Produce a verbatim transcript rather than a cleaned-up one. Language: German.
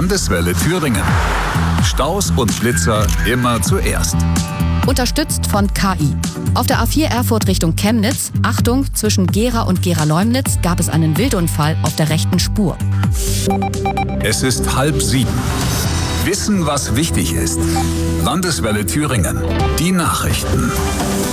Landeswelle Thüringen. Staus und Blitzer immer zuerst. Unterstützt von K I. Auf der A vier Erfurt Richtung Chemnitz, Achtung, zwischen Gera und Gera-Leumnitz gab es einen Wildunfall auf der rechten Spur. Es ist halb sieben. Wissen, was wichtig ist. Landeswelle Thüringen. Die Nachrichten.